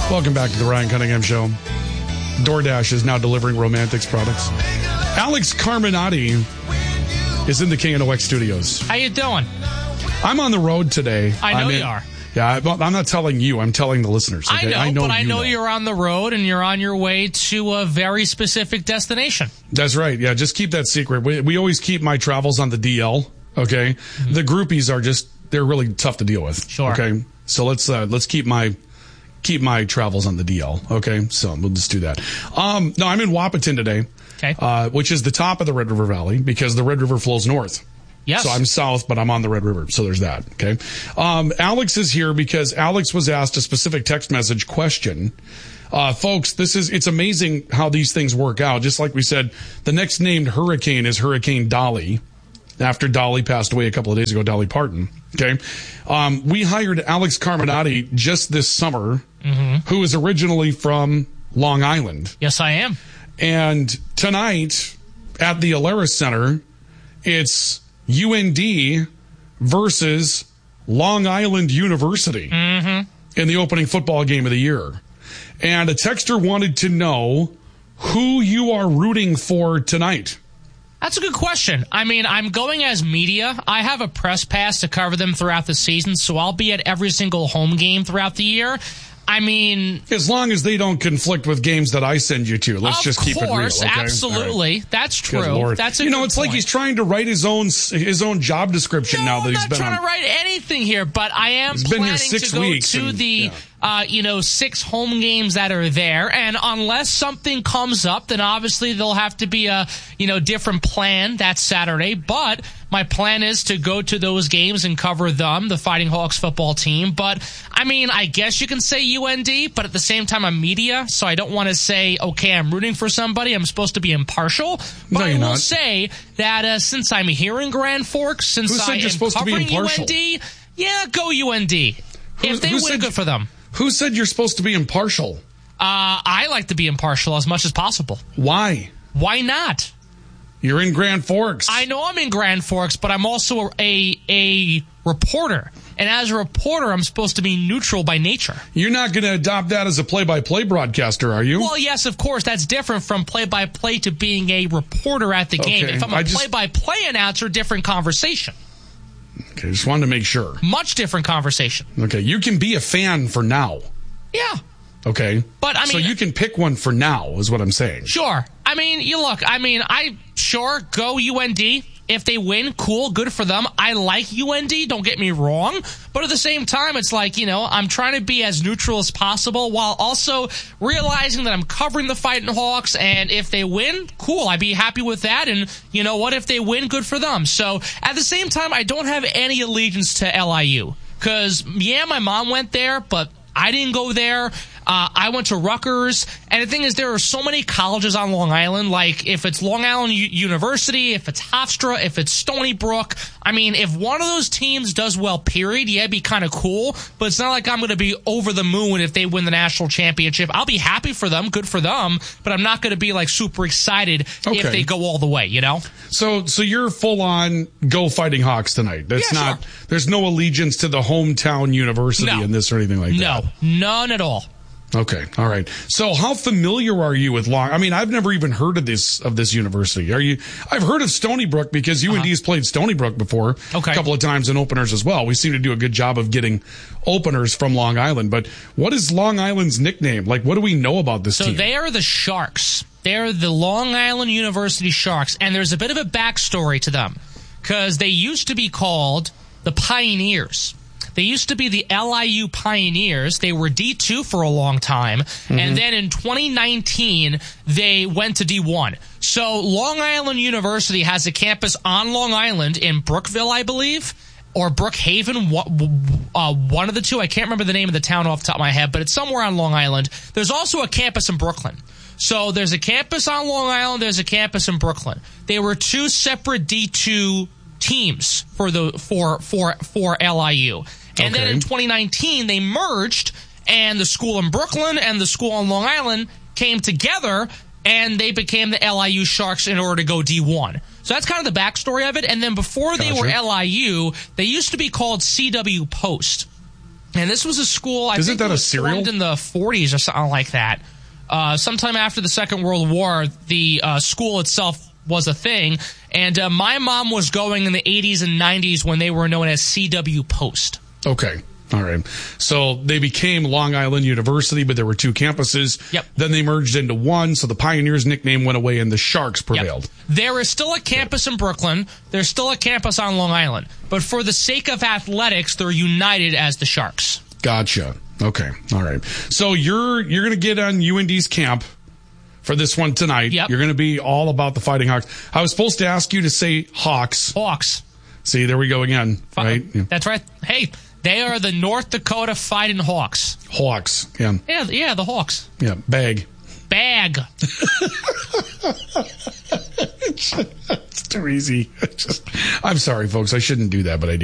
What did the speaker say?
Welcome back to the Ryan Cunningham Show. DoorDash is now delivering Romantics products. Alex Carminati is in the KNOX studios. How you doing? I'm on the road today. I know you are. Yeah, I'm not telling you. I'm telling the listeners. Okay? I know you're on the road and you're on your way to a very specific destination. That's right. Yeah, just keep that secret. We always keep my travels on the DL. Okay, The groupies are they're really tough to deal with. Sure. Okay, so let's keep my travels on the DL. Okay, so we'll just do that. No, I'm in Wahpeton today. Okay. Which is the top of the Red River Valley because the Red River flows north. Yes. So I'm south, but I'm on the Red River. So there's that. Okay. Alex is here because Alex was asked a specific text message question. Folks, it's amazing how these things work out. Just like we said, the next named hurricane is Hurricane Dolly. After Dolly passed away a couple of days ago, Dolly Parton. Okay. We hired Alex Carminati just this summer, who is originally from Long Island. Yes, I am. And tonight at the Alerus Center, it's UND versus Long Island University in the opening football game of the year. And a texter wanted to know who you are rooting for tonight. That's a good question. I mean, I'm going as media. I have a press pass to cover them throughout the season, so I'll be at every single home game throughout the year. I mean, as long as they don't conflict with games that I send you to, let's just keep it real. Okay? Absolutely, right. That's true. That's a good it's point. like he's trying to write his own job description now that he's been on. I'm not trying to write anything here, but I am planning to go to the 6 home games that are there, and unless something comes up, then obviously there'll have to be a different plan that Saturday. But my plan is to go to those games and cover them, the Fighting Hawks football team. But I mean, I guess you can say UND, but at the same time, I'm media, so I don't want to say, okay, I'm rooting for somebody. I'm supposed to be impartial. But I will say that since I'm here in Grand Forks, since I am covering UND, yeah, go UND. If they win, good for them. Who said you're supposed to be impartial? I like to be impartial as much as possible. Why? Why not? You're in Grand Forks. I know I'm in Grand Forks, but I'm also a reporter. And as a reporter, I'm supposed to be neutral by nature. You're not going to adopt that as a play-by-play broadcaster, are you? Well, yes, of course. That's different from play-by-play to being a reporter at the game. If I'm a play-by-play announcer, different conversation. Okay, just wanted to make sure. Much different conversation. Okay, you can be a fan for now. Yeah. Okay. But I mean, so you can pick one for now, is what I'm saying. Sure. I mean, go UND. If they win, cool, good for them. I like UND, don't get me wrong. But at the same time, it's like, I'm trying to be as neutral as possible while also realizing that I'm covering the Fighting Hawks. And if they win, cool, I'd be happy with that. And you know what? If they win, good for them. So at the same time, I don't have any allegiance to LIU. Because, my mom went there, but I didn't go there. I went to Rutgers, and the thing is, there are so many colleges on Long Island. Like, if it's Long Island University, if it's Hofstra, if it's Stony Brook, I mean, if one of those teams does well, period, yeah, it'd be kind of cool, but it's not like I'm going to be over the moon if they win the national championship. I'll be happy for them, good for them, but I'm not going to be, like, super excited if they go all the way, So you're full-on go Fighting Hawks tonight. That's not, sure. There's no allegiance to the hometown university in this or anything like that? No, none at all. Okay, all right. So how familiar are you with Long? I mean, I've never even heard of this university. I've heard of Stony Brook because UND's played Stony Brook before a couple of times in openers as well. We seem to do a good job of getting openers from Long Island. But what is Long Island's nickname? Like, what do we know about this team? So they are the Sharks. They're the Long Island University Sharks, and there's a bit of a backstory to them because they used to be called the Pioneers. They used to be the LIU Pioneers. They were D2 for a long time. And then in 2019, they went to D1. So Long Island University has a campus on Long Island in Brookville, I believe, or Brookhaven, one of the two. I can't remember the name of the town off the top of my head, but it's somewhere on Long Island. There's also a campus in Brooklyn. So there's a campus on Long Island. There's a campus in Brooklyn. They were two separate D2 teams for LIU. And then in 2019, they merged, and the school in Brooklyn and the school on Long Island came together, and they became the LIU Sharks in order to go D1. So that's kind of the backstory of it. And then before they were LIU, they used to be called CW Post. And this was a school, I Isn't think that it a was cereal? formed in the 40s or something like that. Sometime after the Second World War, the school itself was a thing. And my mom was going in the 80s and 90s when they were known as CW Post. Okay. All right. So they became Long Island University, but there were two campuses. Yep. Then they merged into one, so the Pioneers nickname went away and the Sharks prevailed. Yep. There is still a campus in Brooklyn. There's still a campus on Long Island. But for the sake of athletics, they're united as the Sharks. Gotcha. Okay. All right. So you're going to get on UND's camp for this one tonight. Yep. You're going to be all about the Fighting Hawks. I was supposed to ask you to say Hawks. Hawks. See, there we go again. Right? Yeah. That's right. Hey, they are the North Dakota Fighting Hawks. Hawks. Yeah. Yeah, the Hawks. Yeah. Bag. It's too easy. I'm sorry, folks. I shouldn't do that, but I do.